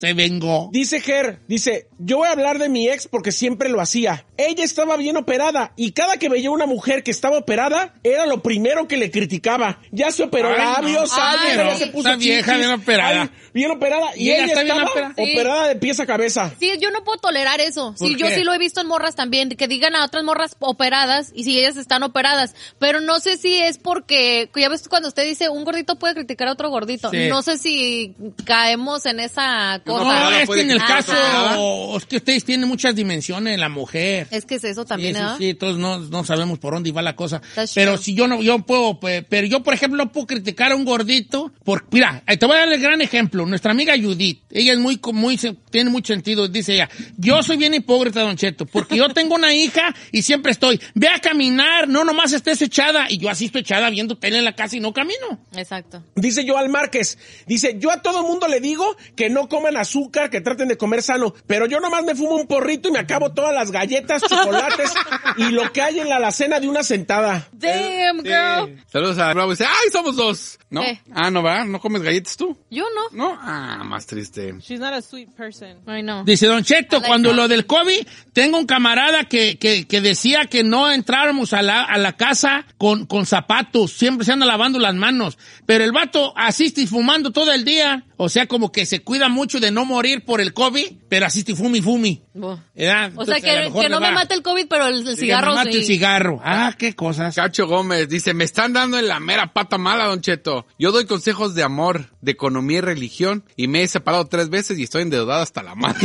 se vengó. Dice Ger, yo voy a hablar de mi ex porque siempre lo hacía. Ella estaba bien operada y cada que veía una mujer que estaba operada, era lo primero que le criticaba. Ya se operó labios, ya se puso esta vieja bien operada. Bien operada. Y ella estaba operada de pies a cabeza. Sí, yo no puedo tolerar eso. Sí, yo sí lo he visto en morras también, que digan a otras morras operadas y si ellas están operadas. Pero no sé si es porque, ya ves cuando usted dice un gordito puede criticar a otro gordito. Sí. No sé si caemos en esa cosa. No, es que en el caso, es que ustedes tienen muchas dimensiones, la mujer. Es que es eso también, ¿no? Sí, todos no sabemos por dónde va la cosa. Pero si yo puedo, pero yo, por ejemplo, no puedo criticar a un gordito mira, te voy a dar el gran ejemplo. Nuestra amiga Judith, ella es tiene mucho sentido, dice ella, yo soy bien hipócrita, Don Cheto, porque yo tengo una hija y siempre ve a caminar, no nomás estés echada, y yo así estoy echada viendo tele en la casa y no camino. Exacto. Dice Joal Márquez, yo a todo mundo le digo que no coman azúcar, que traten de comer sano, pero yo nomás me fumo un porrito y me acabo todas las galletas, chocolates y lo que hay en la alacena de una sentada. Damn, girl. Sí. Saludos a Bravo, dice, ¡ay, somos dos! ¿No? No, ¿verdad? ¿No comes galletas tú? Yo no. ¿No? Ah, más triste. She's not a sweet person. I know. Dice Don Cheto, cuando lo del COVID, tengo un camarada que decía que no entráramos a la casa con zapatos, siempre se anda lavando las manos, pero el vato asiste fumando todo el día, o sea, como que se cuida mucho de no morir por el COVID, pero asiste fumi. O sea, que no me mate el COVID, pero el cigarro me mate el cigarro. Ah, qué cosas. Cacho Gómez dice, me están dando en la mera pata mala, Don Cheto. Yo doy consejos de amor, de economía y religión, y me he separado 3 veces y estoy endeudada hasta la madre.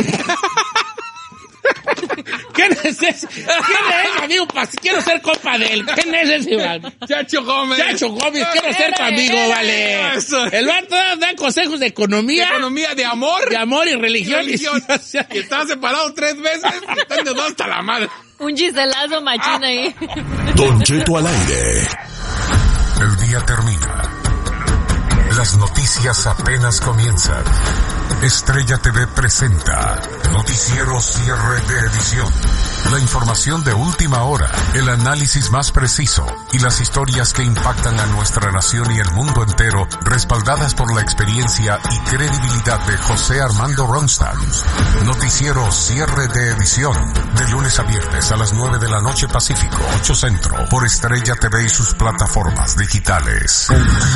¿Quién es ese? Amigo? Quiero ser compa de él. ¿Quién es ese? Chacho Gómez, quiero ser tu amigo, vale. El vato da consejos de economía. De amor. De amor y religión. Y está separado 3 veces y está endeudado hasta la madre. Un giselazo machina ahí. Don Cheto al aire. El día termina. Las noticias apenas comienzan. Estrella TV presenta Noticiero Cierre de Edición. La información de última hora, el análisis más preciso y las historias que impactan a nuestra nación y el mundo entero, respaldadas por la experiencia y credibilidad de José Armando Ronstadt. Noticiero Cierre de Edición, de lunes a viernes a las 9 de la noche Pacífico, 8 Centro, por Estrella TV y sus plataformas digitales.